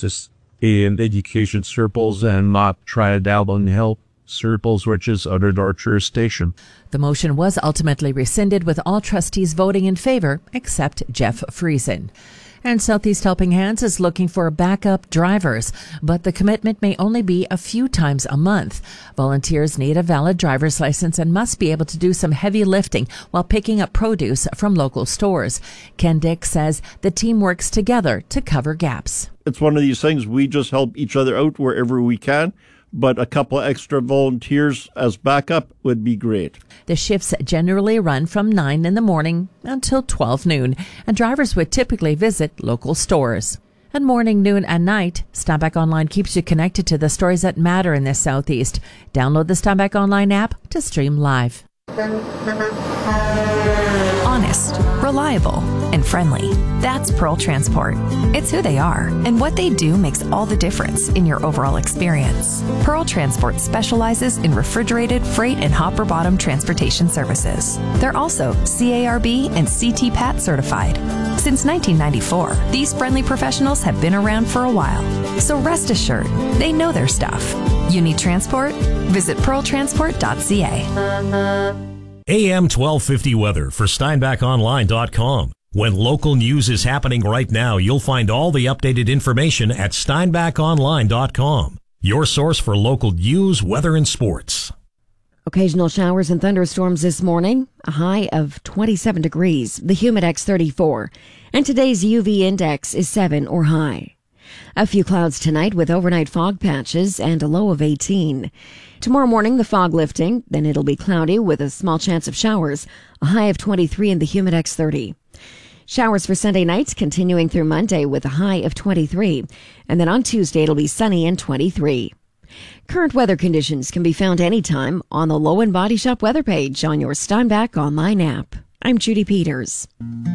just in education circles and not try it out on health circles, which is under our jurisdiction. The motion was ultimately rescinded with all trustees voting in favor except Jeff Friesen. And Southeast Helping Hands is looking for backup drivers, but the commitment may only be a few times a month. Volunteers need a valid driver's license and must be able to do some heavy lifting while picking up produce from local stores. Ken Dick says the team works together to cover gaps. It's one of these things, we just help each other out wherever we can, but a couple extra volunteers as backup would be great. The shifts generally run from 9 in the morning until 12 noon, and drivers would typically visit local stores. At morning, noon, and night, Steinbach Online keeps you connected to the stories that matter in the Southeast. Download the Steinbach Online app to stream live. Honest, reliable, and friendly. That's Pearl Transport. It's who they are, and what they do makes all the difference in your overall experience. Pearl Transport specializes in refrigerated, freight, and hopper bottom transportation services. They're also CARB and CTPAT certified. Since 1994, these friendly professionals have been around for a while. So rest assured, they know their stuff. You need transport? Visit pearltransport.ca. AM 1250 weather for SteinbachOnline.com. When local news is happening right now, you'll find all the updated information at SteinbachOnline.com. Your source for local news, weather, and sports. Occasional showers and thunderstorms this morning. A high of 27 degrees. The Humidex 34. And today's UV index is 7 or high. A few clouds tonight with overnight fog patches and a low of 18. Tomorrow morning, the fog lifting, then it'll be cloudy with a small chance of showers, a high of 23 in the Humidex 30. Showers for Sunday nights continuing through Monday with a high of 23. And then on Tuesday, it'll be sunny and 23. Current weather conditions can be found anytime on the Low and Body Shop weather page on your Steinbach Online app. I'm Judy Peters.